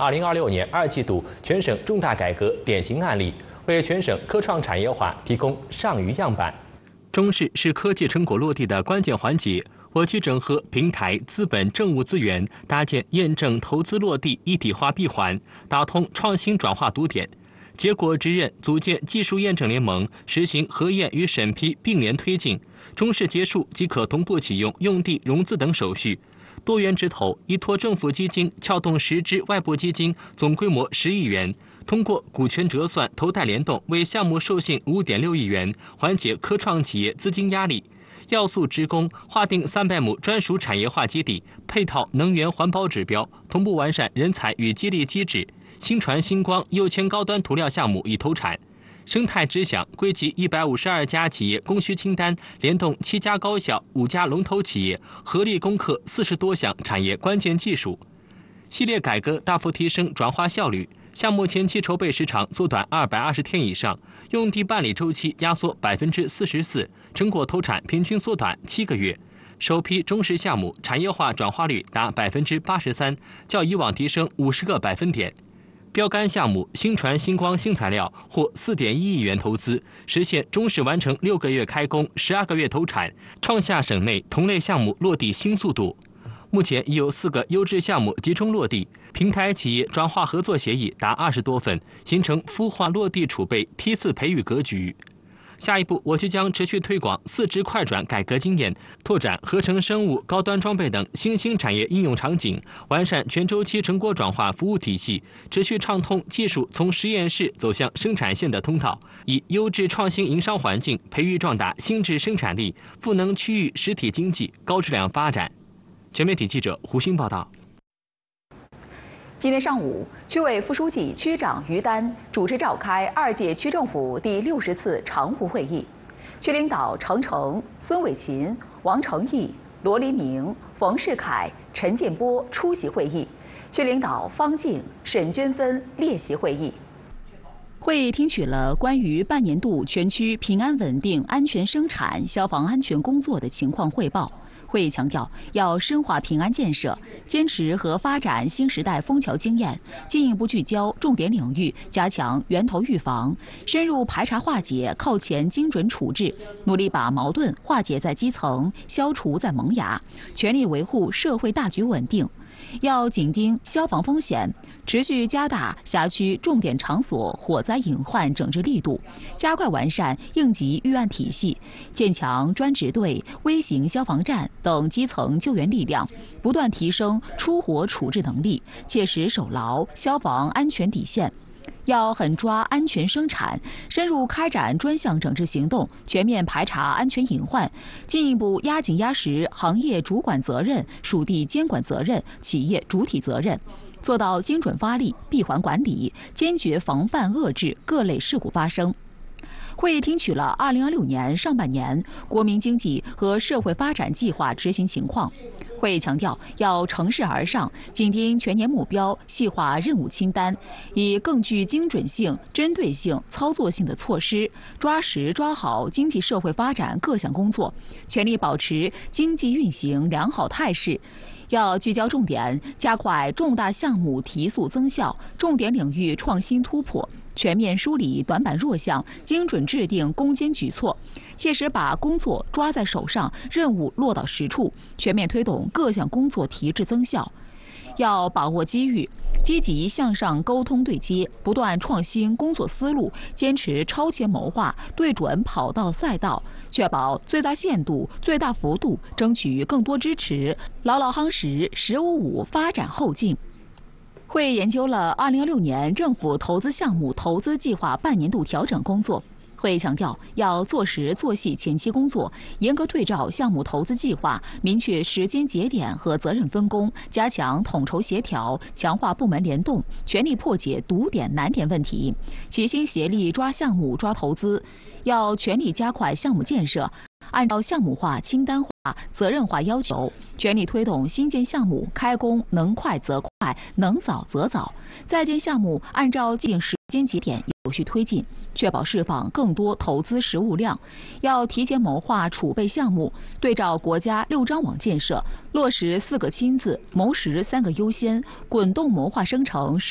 2026年2季度全省重大改革典型案例，为全省科创产业化提供上虞样板。中试是科技成果落地的关键环节，我区整合平台、资本、政务资源，搭建验证、投资落地一体化闭环，打通创新转化堵点。结果指认组建技术验证联盟，实行核验与审批并联推进。中试结束即可同步启用用地、融资等手续。多元直投依托政府基金撬动10支外部基金，总规模10亿元。通过股权折算、投贷联动，为项目授信5.6亿元，缓解科创企业资金压力。要素职工划定300亩专属产业化基地，配套能源环保指标，同步完善人才与激励机制。新传星光右迁高端涂料项目已投产。生态直享归集152家企业供需清单，联动7家高校、5家龙头企业，合力攻克40多项产业关键技术。系列改革大幅提升转化效率，项目前期筹备时长缩短220天以上，用地办理周期压缩44%，成果投产平均缩短7个月。首批中试项目产业化转化率达83%，较以往提升50个百分点。标杆项目新传星光新材料获4.1亿元投资，实现中试完成6个月开工、12个月投产，创下省内同类项目落地新速度。目前已有4个优质项目集中落地，平台企业转化合作协议达20多份，形成孵化落地储备梯次培育格局。下一步，我区将持续推广4支快转改革经验，拓展合成生物、高端装备等新兴产业应用场景，完善全周期成果转化服务体系，持续畅通技术从实验室走向生产线的通道，以优质创新营商环境培育壮大新质生产力，赋能区域实体经济高质量发展。全媒体记者胡鑫报道。 今天上午，区委副书记、区长于丹主持召开2届区政府第60次常务会议，区领导程诚、孙伟琴、王成义、罗黎明、冯世凯、陈建波出席会议，区领导方静、沈娟芬列席会议。会议听取了关于半年度全区平安稳定、安全生产、消防安全工作的情况汇报。会议强调，要深化平安建设，坚持和发展新时代枫桥经验，进一步聚焦重点领域，加强源头预防，深入排查化解，靠前精准处置，努力把矛盾化解在基层，消除在萌芽，全力维护社会大局稳定。要紧盯消防风险，持续加大辖区重点场所火灾隐患整治力度，加快完善应急预案体系，建强专职队、微型消防站等基层救援力量，不断提升出火处置能力，切实守牢消防安全底线。要狠抓安全生产，深入开展专项整治行动，全面排查安全隐患，进一步压紧压实行业主管责任、属地监管责任、企业主体责任，做到精准发力、闭环管理，坚决防范遏制各类事故发生。会议听取了2026年上半年国民经济和社会发展计划执行情况。会议强调，要乘势而上，紧盯全年目标，细化任务清单，以更具精准性、针对性、操作性的措施，抓实抓好经济社会发展各项工作，全力保持经济运行良好态势。要聚焦重点，加快重大项目提速增效，重点领域创新突破，全面梳理短板弱项，精准制定攻坚举措，切实把工作抓在手上，任务落到实处，全面推动各项工作提质增效。要把握机遇，积极向上沟通对接，不断创新工作思路，坚持超前谋划，对准跑道赛道，确保最大限度、最大幅度争取更多支持，牢牢夯实“十五五”发展后劲。会议研究了2016年政府投资项目投资计划半年度调整工作。会议强调，要做实做细前期工作，严格对照项目投资计划，明确时间节点和责任分工，加强统筹协调，强化部门联动，全力破解堵点难点问题，齐心协力抓项目、抓投资。要全力加快项目建设，按照项目化、清单化、责任化要求，全力推动新建项目开工能快则快，能早则早。在建项目按照既定时间节点有序推进，确保释放更多投资实物量。要提前谋划储备项目，对照国家6张网建设，落实4个亲自，谋实3个优先，滚动谋划生成